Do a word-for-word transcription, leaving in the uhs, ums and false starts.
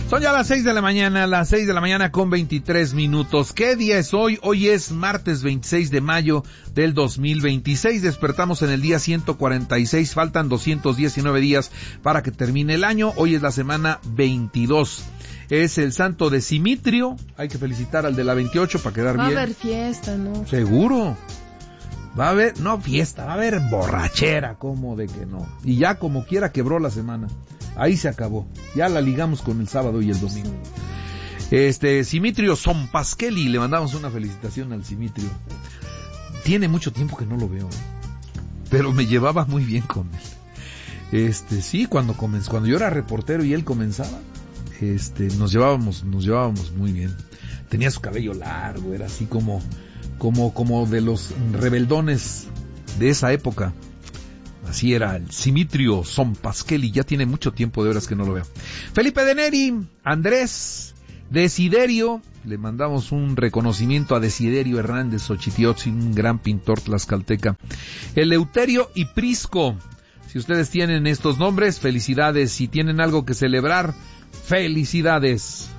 Son ya las seis de la mañana, las seis de la mañana con veintitrés minutos. ¿Qué día es hoy? Hoy es martes veintiséis de mayo del dos mil veintiséis. Despertamos en el día ciento cuarenta y seis. Faltan doscientos diecinueve días para que termine el año. Hoy es la semana veintidós. Es el santo de Simitrio. Hay que felicitar al de la veintiocho para quedar Va bien. Va a haber fiesta, ¿no? Seguro. Va a haber, no fiesta, va a haber borrachera, ¿cómo de que no? Y ya como quiera quebró la semana. Ahí se acabó. Ya la ligamos con el sábado y el domingo. Este, Simitrio Zompaskeli, le mandamos una felicitación al Simitrio. Tiene mucho tiempo que no lo veo, ¿eh? Pero me llevaba muy bien con él. Este, sí, cuando comenzó, cuando yo era reportero y él comenzaba, este, nos llevábamos, nos llevábamos muy bien. Tenía su cabello largo, era así como, como, como de los rebeldones de esa época. Así era el Simitrio Zompaskeli, ya tiene mucho tiempo de horas que no lo veo. Felipe de Neri, Andrés, Desiderio, le mandamos un reconocimiento a Desiderio Hernández Xochitiotzin, un gran pintor tlaxcalteca. Eleuterio y Prisco, si ustedes tienen estos nombres, felicidades. Si tienen algo que celebrar, felicidades.